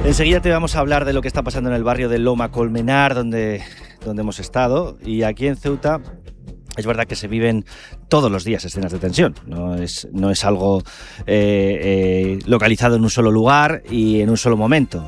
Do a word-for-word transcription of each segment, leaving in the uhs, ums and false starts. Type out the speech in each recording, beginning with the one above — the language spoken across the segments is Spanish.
Enseguida te vamos a hablar de lo que está pasando en el barrio de Loma Colmenar, donde, donde hemos estado. Y aquí en Ceuta es verdad que se viven todos los días escenas de tensión. No es, no es algo eh, eh, localizado en un solo lugar y en un solo momento.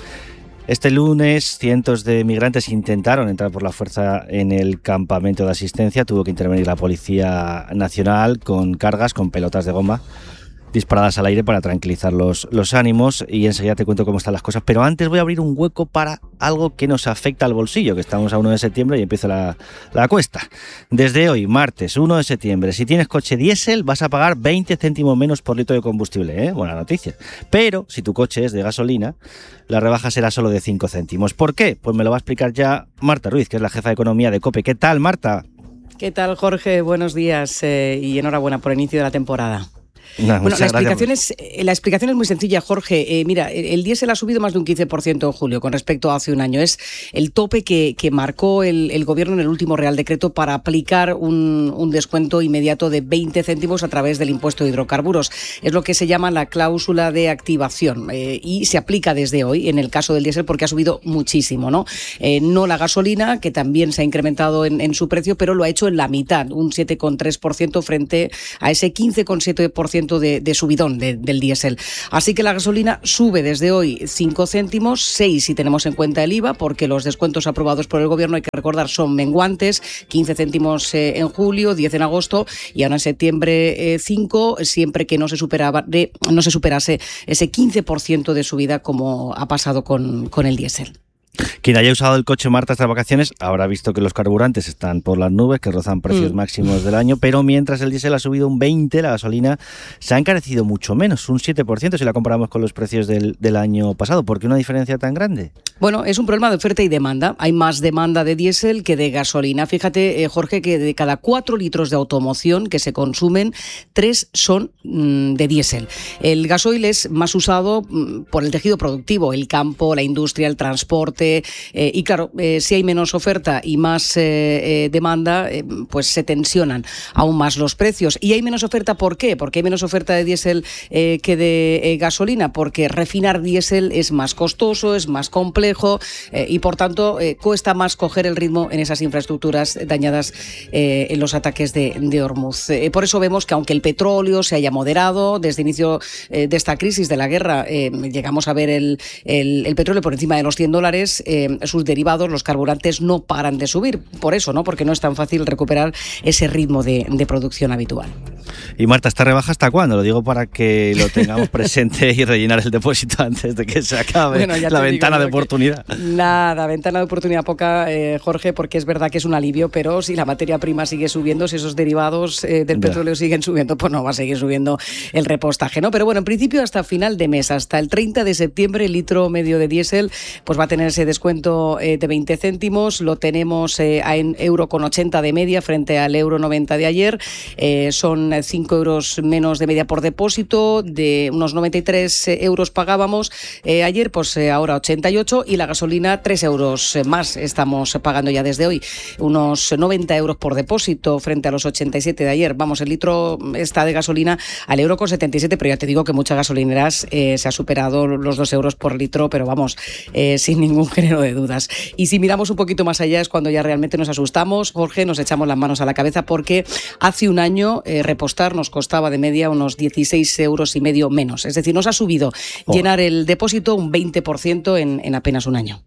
Este lunes, cientos de migrantes intentaron entrar por la fuerza en el campamento de asistencia. Tuvo que intervenir la Policía Nacional con cargas, con pelotas de goma disparadas al aire para tranquilizar los, los ánimos, y enseguida te cuento cómo están las cosas. Pero antes voy a abrir un hueco para algo que nos afecta al bolsillo, que estamos a uno de septiembre y empieza la, la cuesta. Desde hoy, martes uno de septiembre, si tienes coche diésel vas a pagar veinte céntimos menos por litro de combustible, ¿eh? Buena noticia. Pero si tu coche es de gasolina, la rebaja será solo de cinco céntimos. ¿Por qué? Pues me lo va a explicar ya Marta Ruiz, que es la jefa de economía de COPE. ¿Qué tal, Marta? ¿Qué tal, Jorge? Buenos días eh, y enhorabuena por el inicio de la temporada. No, bueno, la explicación, es, la explicación es muy sencilla, Jorge. Eh, mira, el diésel ha subido más de un quince por ciento en julio con respecto a hace un año. Es el tope que, que marcó el, el Gobierno en el último Real Decreto para aplicar un, un descuento inmediato de veinte céntimos a través del impuesto de hidrocarburos. Es lo que se llama la cláusula de activación eh, y se aplica desde hoy en el caso del diésel porque ha subido muchísimo, ¿no? Eh, no la gasolina, que también se ha incrementado en, en su precio, pero lo ha hecho en la mitad, un siete coma tres por ciento frente a ese quince coma siete por ciento De, de subidón de, del diésel. Así que la gasolina sube desde hoy cinco céntimos, seis si tenemos en cuenta el I V A, porque los descuentos aprobados por el Gobierno, hay que recordar, son menguantes, quince céntimos eh, en julio, diez en agosto y ahora en septiembre eh, cinco, siempre que no se superaba, de, no se superase ese quince por ciento de subida como ha pasado con, con el diésel. Quien haya usado el coche, Marta, estas vacaciones habrá visto que los carburantes están por las nubes, que rozan precios mm. máximos del año, pero mientras el diésel ha subido un veinte por ciento, la gasolina se ha encarecido mucho menos, un siete por ciento si la comparamos con los precios del, del año pasado. ¿Por qué una diferencia tan grande? Bueno, es un problema de oferta y demanda. Hay más demanda de diésel que de gasolina. Fíjate, eh, Jorge, que de cada cuatro litros de automoción que se consumen, tres son mmm, de diésel. El gasoil es más usado mmm, por el tejido productivo, el campo, la industria, el transporte. Eh, y claro, eh, si hay menos oferta y más eh, eh, demanda, eh, pues se tensionan aún más los precios. Y hay menos oferta, ¿por qué? Porque hay menos oferta de diésel eh, que de eh, gasolina, porque refinar diésel es más costoso, es más complejo eh, y por tanto eh, cuesta más coger el ritmo en esas infraestructuras dañadas eh, en los ataques de, de Hormuz. Eh, por eso vemos que aunque el petróleo se haya moderado desde el inicio eh, de esta crisis de la guerra, eh, llegamos a ver el, el, el petróleo por encima de los cien dólares, Eh, sus derivados, los carburantes, no paran de subir. Por eso, ¿no? Porque no es tan fácil recuperar ese ritmo de, de producción habitual. Y Marta, ¿esta rebaja hasta cuándo? Lo digo para que lo tengamos presente y rellenar el depósito antes de que se acabe bueno, la ventana digo, de oportunidad. Nada, ventana de oportunidad poca, eh, Jorge, porque es verdad que es un alivio, pero si la materia prima sigue subiendo, si esos derivados eh, del petróleo ya. siguen subiendo, pues no va a seguir subiendo el repostaje, ¿no? Pero bueno, en principio hasta final de mes, hasta el treinta de septiembre, el litro medio de diésel pues va a tener ese descuento eh, de veinte céntimos, lo tenemos eh, en euro con ochenta de media frente al euro noventa de ayer, eh, son cinco euros menos de media por depósito, de unos noventa y tres euros pagábamos eh, ayer, pues eh, ahora ochenta y ocho, y la gasolina tres euros más estamos pagando ya desde hoy, unos noventa euros por depósito frente a los ochenta y siete de ayer. Vamos, el litro está de gasolina al euro con setenta y siete, pero ya te digo que muchas gasolineras eh, se ha superado los dos euros por litro, pero vamos, eh, sin ningún género de dudas. Y si miramos un poquito más allá es cuando ya realmente nos asustamos, Jorge, nos echamos las manos a la cabeza, porque hace un año eh, repostar nos costaba de media unos dieciséis euros y medio menos. Es decir, nos ha subido oh. llenar el depósito un veinte por ciento en, en apenas un año.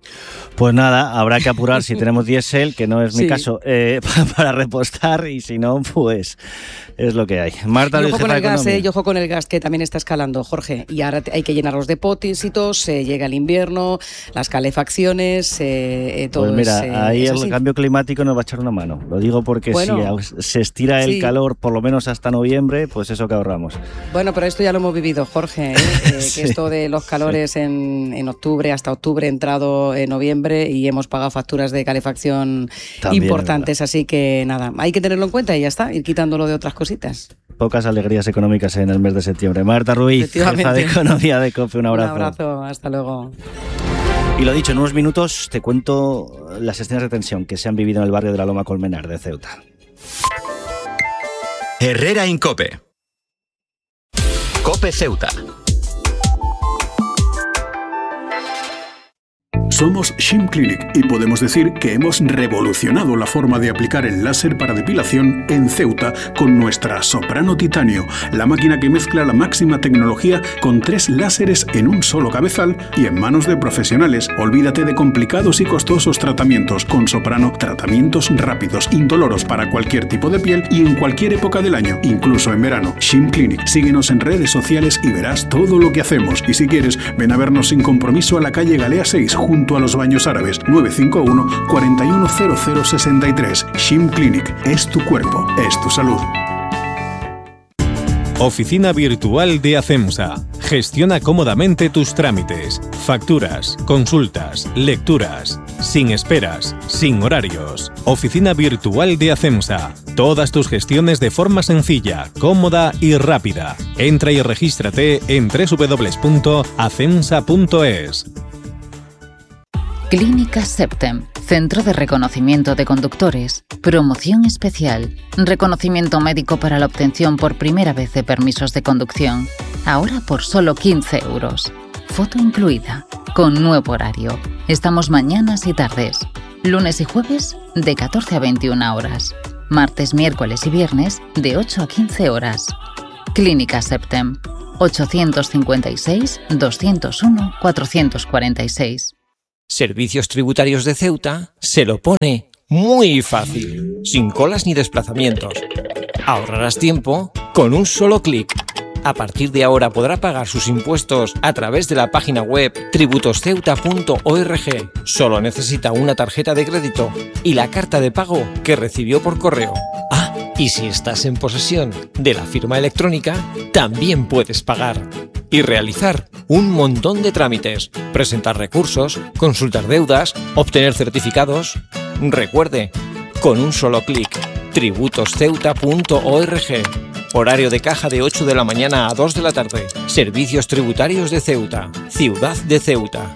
Pues nada, habrá que apurar si tenemos diésel, que no es sí. mi caso, eh, para repostar, y si no, pues es lo que hay. Marta, y ojo con el gas, eh, y ojo con el gas, que también está escalando, Jorge, y ahora hay que llenar los depósitos, eh, llega el invierno, las calefacciones, eh, eh, todo pues mira, es, eh, ahí es el así. Cambio climático nos va a echar una mano. Lo digo porque bueno, si se estira el sí. calor por lo menos hasta noviembre, pues eso que ahorramos. Bueno, pero esto ya lo hemos vivido, Jorge, ¿eh? eh, sí. que esto de los calores sí. en, en octubre, hasta octubre, entrado en noviembre, y hemos pagado facturas de calefacción también importantes, así que nada, hay que tenerlo en cuenta y ya está, ir quitándolo de otras cositas. Pocas alegrías económicas en el mes de septiembre. Marta Ruiz, jefa de economía de COPE, un abrazo. Un abrazo, hasta luego. Y lo dicho, en unos minutos te cuento las escenas de tensión que se han vivido en el barrio de la Loma Colmenar de Ceuta. Herrera en COPE. COPE Ceuta. Somos Shim Clinic y podemos decir que hemos revolucionado la forma de aplicar el láser para depilación en Ceuta con nuestra Soprano Titanio, la máquina que mezcla la máxima tecnología con tres láseres en un solo cabezal y en manos de profesionales. Olvídate de complicados y costosos tratamientos. Con Soprano, tratamientos rápidos, indoloros para cualquier tipo de piel y en cualquier época del año, incluso en verano. Shim Clinic. Síguenos en redes sociales y verás todo lo que hacemos. Y si quieres, ven a vernos sin compromiso a la calle Galea seis, junto a los Baños Árabes. nueve cinco uno, cuatro uno cero cero seis tres. Shim Clinic. Es tu cuerpo, es tu salud. Oficina virtual de ACEMSA. Gestiona cómodamente tus trámites, facturas, consultas, lecturas, sin esperas, sin horarios. Oficina virtual de ACEMSA. Todas tus gestiones de forma sencilla, cómoda y rápida. Entra y regístrate en doble u doble u doble u punto acemsa punto es. Clínica Septem, Centro de Reconocimiento de Conductores. Promoción especial. Reconocimiento médico para la obtención por primera vez de permisos de conducción. Ahora por solo quince euros. Foto incluida. Con nuevo horario. Estamos mañanas y tardes. Lunes y jueves de catorce a veintiuna horas. Martes, miércoles y viernes de ocho a quince horas. Clínica Septem. ochocientos cincuenta y seis, doscientos uno, cuatrocientos cuarenta y seis. Servicios Tributarios de Ceuta se lo pone muy fácil, sin colas ni desplazamientos. Ahorrarás tiempo con un solo clic. A partir de ahora podrá pagar sus impuestos a través de la página web tributos ceuta punto org. Solo necesita una tarjeta de crédito y la carta de pago que recibió por correo. Ah, y si estás en posesión de la firma electrónica, también puedes pagar y realizar un montón de trámites, presentar recursos, consultar deudas, obtener certificados. Recuerde, con un solo clic, tributos ceuta punto org. Horario de caja de ocho de la mañana a dos de la tarde. Servicios Tributarios de Ceuta, Ciudad de Ceuta.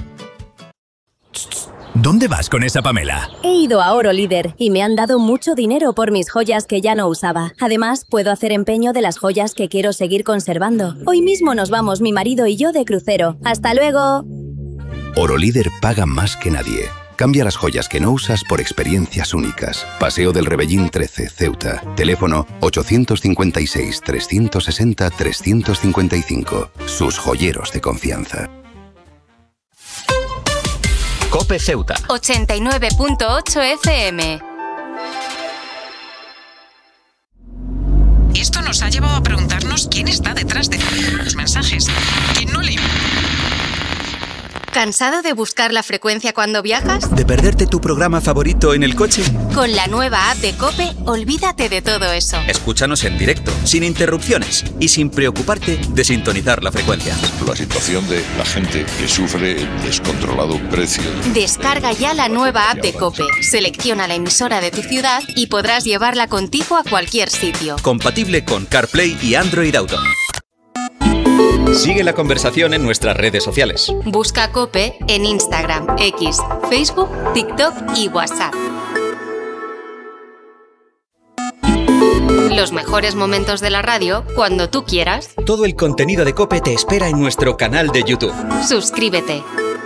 ¿Dónde vas con esa Pamela? He ido a Oro Líder y me han dado mucho dinero por mis joyas que ya no usaba. Además, puedo hacer empeño de las joyas que quiero seguir conservando. Hoy mismo nos vamos mi marido y yo de crucero. ¡Hasta luego! Oro Líder paga más que nadie. Cambia las joyas que no usas por experiencias únicas. Paseo del Rebellín trece, Ceuta. Teléfono ochocientos cincuenta y seis, trescientos sesenta, trescientos cincuenta y cinco. Sus joyeros de confianza. COPE Ceuta. ochenta y nueve punto ocho F M. Esto nos ha llevado a preguntarnos quién está detrás de los mensajes. ¿Quién no le... ¿Cansado de buscar la frecuencia cuando viajas? ¿De perderte tu programa favorito en el coche? Con la nueva app de COPE, olvídate de todo eso. Escúchanos en directo, sin interrupciones y sin preocuparte de sintonizar la frecuencia. La situación de la gente que sufre el descontrolado precio. Descarga ya la nueva app de COPE, selecciona la emisora de tu ciudad y podrás llevarla contigo a cualquier sitio. Compatible con CarPlay y Android Auto. Sigue la conversación en nuestras redes sociales. Busca COPE en Instagram, X, Facebook, TikTok y WhatsApp. Los mejores momentos de la radio cuando tú quieras. Todo el contenido de COPE te espera en nuestro canal de YouTube. Suscríbete.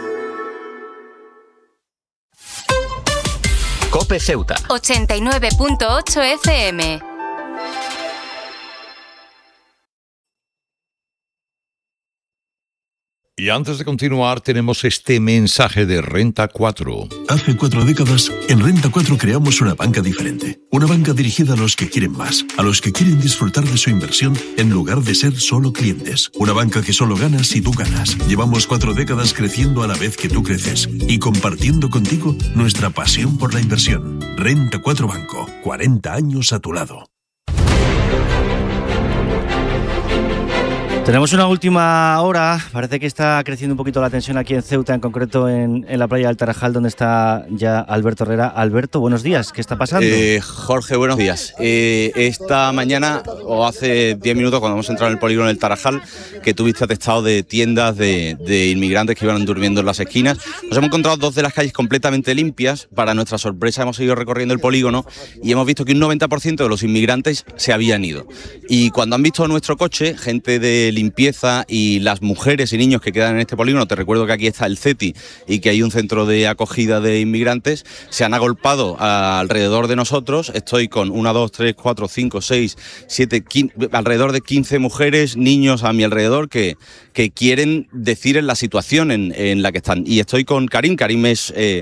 COPE Ceuta. ochenta y nueve punto ocho F M. Y antes de continuar, tenemos este mensaje de Renta cuatro. Hace cuatro décadas, en Renta cuatro creamos una banca diferente. Una banca dirigida a los que quieren más, a los que quieren disfrutar de su inversión en lugar de ser solo clientes. Una banca que solo gana si tú ganas. Llevamos cuatro décadas creciendo a la vez que tú creces y compartiendo contigo nuestra pasión por la inversión. Renta cuatro Banco, cuarenta años a tu lado. Tenemos una última hora, parece que está creciendo un poquito la tensión aquí en Ceuta, en concreto en, en la playa del Tarajal, donde está ya Alberto Herrera. Alberto, buenos días, ¿qué está pasando? Eh, Jorge, buenos días. Eh, esta mañana, o hace diez minutos, cuando hemos entrado en el polígono del Tarajal, que tuviste atestado de tiendas de, de inmigrantes que iban durmiendo en las esquinas, nos hemos encontrado dos de las calles completamente limpias. Para nuestra sorpresa hemos seguido recorriendo el polígono y hemos visto que un noventa por ciento de los inmigrantes se habían ido. Y cuando han visto nuestro coche, gente de limpieza y las mujeres y niños que quedan en este polígono, te recuerdo que aquí está el CETI y que hay un centro de acogida de inmigrantes, se han agolpado alrededor de nosotros. Estoy con una, dos, tres, cuatro, cinco, seis, siete, quince, alrededor de quince mujeres, niños a mi alrededor que, que quieren decir en la situación en, en la que están. Y estoy con Karim. Karim es eh,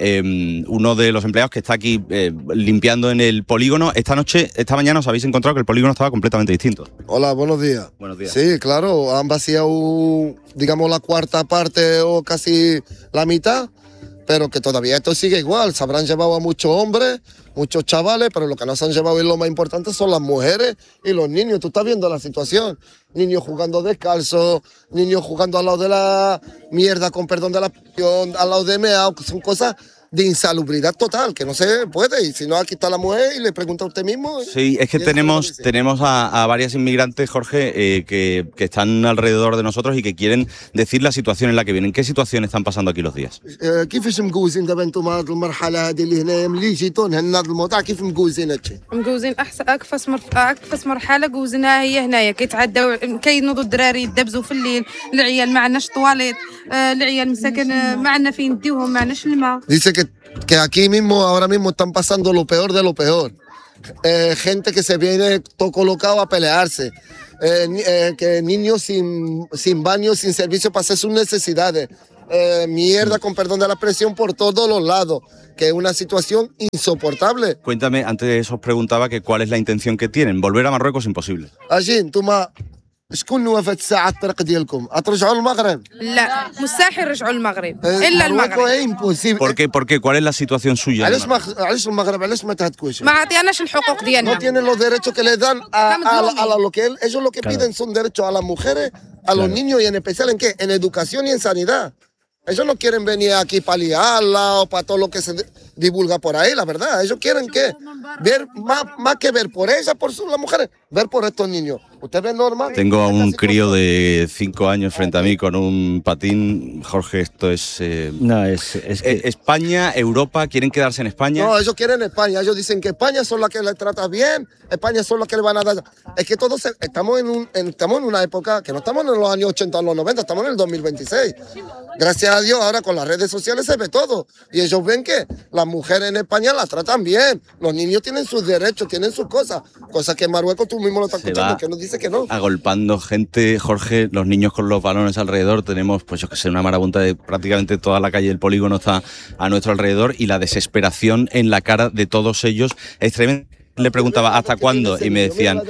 eh, uno de los empleados que está aquí eh, limpiando en el polígono. Esta noche, esta mañana os habéis encontrado que el polígono estaba completamente distinto. Hola, buenos días. Buenos días. Sí, claro, han vaciado, digamos, la cuarta parte o casi la mitad, pero que todavía esto sigue igual. Se habrán llevado a muchos hombres, muchos chavales, pero lo que no se han llevado y lo más importante son las mujeres y los niños. Tú estás viendo la situación. Niños jugando descalzos, niños jugando al lado de la mierda, con perdón de la prisión, al lado de meao, que son cosas de insalubridad total, que no se puede. Y si no, aquí está la mujer y le pregunta a usted mismo. Sí, es que tenemos, tenemos a, a varias inmigrantes, Jorge, eh, que, que están alrededor de nosotros y que quieren decir la situación en la que vienen. ¿Qué situación están pasando aquí los días? كيفاش مجوزين دابا انتم هذه المرحله هذه اللي هنايا ملي جيتوا لهنا هذا الموضوع كيف مجوزين هادشي؟ مجوزين احسن اكفس مر... اكفس مرحله جوزناها هي هنايا كيتعداو كينوضوا الدراري يدبزوا في الليل، العيال ما عندناش طواليت، آه العيال مساكن آه ما عندنا فين نديوهم، ما عندناش الماء. Dice que, que aquí mismo, ahora mismo están pasando lo peor de lo peor. Eh, gente que se viene todo colocado a pelearse. Eh, eh, que niños sin, sin baño, sin servicio para hacer sus necesidades. Eh, mierda, con perdón de la expresión, por todos los lados. Que es una situación insoportable. Cuéntame, antes os preguntaba que cuál es la intención que tienen. Volver a Marruecos es imposible. Allí, tú más. شكون وافت الساعة الطريق ديالكم؟ أترجعوا للمغرب؟ لا مستحيل يرجعوا للمغرب إلا المغرب. ¿Por qué? ¿Por qué? ¿Cuál es la situación suya? علاش ما علاش المغرب علاش ما تهدكوش؟ ما عطيناش الحقوق ديالنا. No tienen los derechos que les dan a, a, a, a lo que ellos lo que piden son derechos a las mujeres, a los niños y en especial en qué? En educación y en sanidad. Ellos no quieren venir aquí para liarla o para todo lo que se divulga por ahí, la verdad. Ellos quieren ¿qué? Ver más, más que ver por ellas, por sus, las mujeres, ver por estos niños. ¿Usted ve normal? Tengo a un crío de cinco años frente a mí con un patín. Jorge, esto es... Eh, no, es, es que... España, Europa, ¿quieren quedarse en España? No, ellos quieren España. Ellos dicen que España son las que les trata bien, España son las que le van a dar... Es que todos se, estamos, en un, en, estamos en una época que no estamos en los años ochenta o los noventa, estamos en el dos mil veintiséis. Gracias a Dios, ahora con las redes sociales se ve todo. Y ellos ven que las mujeres en España las tratan bien. Los niños tienen sus derechos, tienen sus cosas. Cosas que en Marruecos tú mismo lo estás escuchando, que nos dice que no. Agolpando gente, Jorge, los niños con los balones alrededor. Tenemos, pues yo que sé, una marabunta de prácticamente toda la calle del polígono está a nuestro alrededor y la desesperación en la cara de todos ellos es tremenda. Le preguntaba ¿hasta cuándo? Y me decían,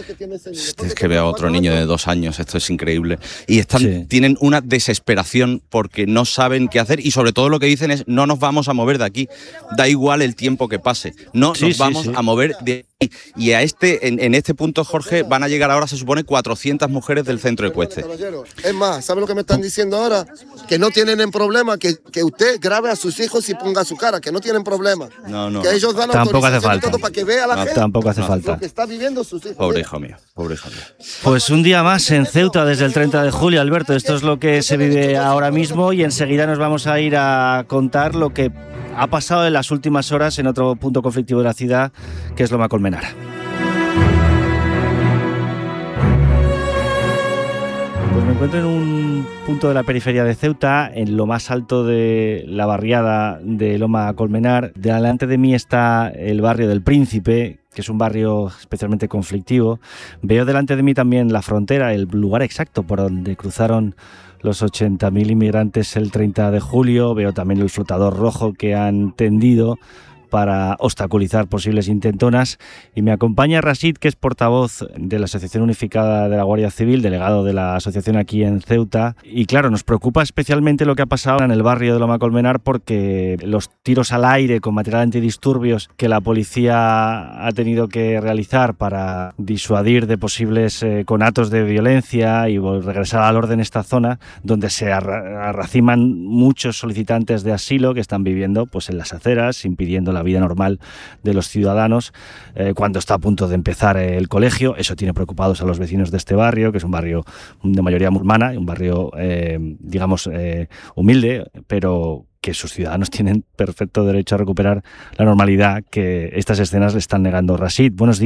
es que veo a otro niño de dos años, esto es increíble. Y están, sí. tienen una desesperación porque no saben qué hacer y sobre todo lo que dicen es no nos vamos a mover de aquí, da igual el tiempo que pase, no sí, nos sí, vamos sí. a mover de aquí. Y a este, en, en este punto, Jorge, van a llegar ahora, se supone, cuatrocientas mujeres del centro de Cueste. Es más, ¿sabe lo que me están diciendo ahora? Que no tienen en problema que, que usted grabe a sus hijos y ponga su cara, que no tienen problema. No, no. Que ellos dan tampoco hace falta. Para que vea a la no, gente tampoco hace falta. Lo que está viviendo sus hijos. Pobre hijo mío, pobre hijo mío. Pues un día más en Ceuta desde el treinta de julio, Alberto. Esto es lo que se vive ahora mismo y enseguida nos vamos a ir a contar lo que ha pasado en las últimas horas en otro punto conflictivo de la ciudad, que es Loma Colmenar. Pues me encuentro en un punto de la periferia de Ceuta, en lo más alto de la barriada de Loma Colmenar. Delante de mí está el barrio del Príncipe, que es un barrio especialmente conflictivo. Veo delante de mí también la frontera, el lugar exacto por donde cruzaron los ochenta mil inmigrantes el treinta de julio. Veo también el flotador rojo que han tendido para obstaculizar posibles intentonas. Y me acompaña Rashid, que es portavoz de la Asociación Unificada de la Guardia Civil, delegado de la asociación aquí en Ceuta. Y claro, nos preocupa especialmente lo que ha pasado en el barrio de Loma Colmenar, porque los tiros al aire con material antidisturbios que la policía ha tenido que realizar para disuadir de posibles eh, conatos de violencia y regresar al orden esta zona, donde se arraciman muchos solicitantes de asilo que están viviendo pues en las aceras, impidiendo la la vida normal de los ciudadanos eh, cuando está a punto de empezar eh, el colegio. Eso tiene preocupados a los vecinos de este barrio, que es un barrio de mayoría musulmana, un barrio, eh, digamos, eh, humilde, pero que sus ciudadanos tienen perfecto derecho a recuperar la normalidad que estas escenas le están negando. Rashid, buenos días.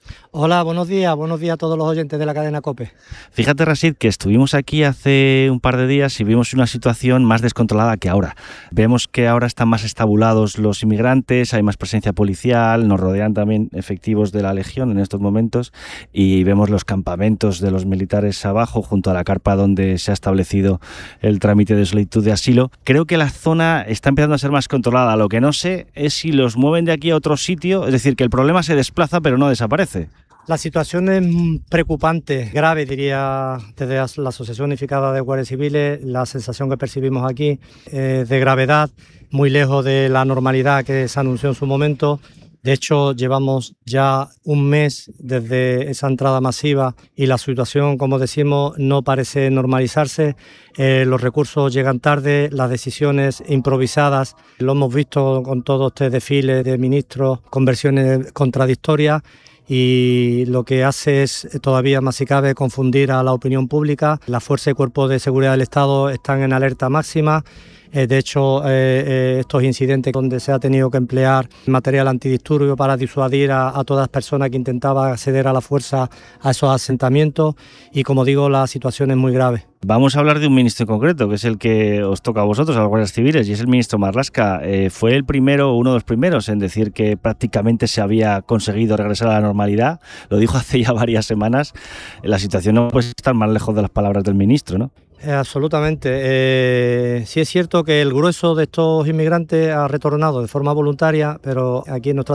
Hola, buenos días, buenos días a todos los oyentes de la cadena COPE. Fíjate, Rashid, que estuvimos aquí hace un par de días y vimos una situación más descontrolada que ahora. Vemos que ahora están más estabulados los inmigrantes, hay más presencia policial, nos rodean también efectivos de la Legión en estos momentos y vemos los campamentos de los militares abajo junto a la carpa donde se ha establecido el trámite de solicitud de asilo. Creo que la zona está empezando a ser más controlada. Lo que no sé es si los mueven de aquí a otro sitio, es decir, que el problema se desplaza pero no desaparece. La situación es preocupante, grave, diría desde la Asociación Unificada de Guardias Civiles. La sensación que percibimos aquí es de gravedad, muy lejos de la normalidad que se anunció en su momento. De hecho, llevamos ya un mes desde esa entrada masiva y la situación, como decimos, no parece normalizarse. Eh, los recursos llegan tarde, las decisiones improvisadas. Lo hemos visto con todo este desfile de ministros con versiones contradictorias. Y lo que hace es todavía más si cabe confundir a la opinión pública. La Fuerza y Cuerpo de Seguridad del Estado están en alerta máxima. Eh, de hecho, eh, eh, estos incidentes donde se ha tenido que emplear material antidisturbios para disuadir a, a todas las personas que intentaban acceder a la fuerza a esos asentamientos y, como digo, la situación es muy grave. Vamos a hablar de un ministro en concreto, que es el que os toca a vosotros, a los guardias civiles, y es el ministro Marlaska. Eh, fue el primero, uno de los primeros en decir que prácticamente se había conseguido regresar a la normalidad. Lo dijo hace ya varias semanas. La situación no puede estar más lejos de las palabras del ministro, ¿no? Eh, absolutamente. Eh, sí es cierto que el grueso de estos inmigrantes ha retornado de forma voluntaria, pero aquí en nuestra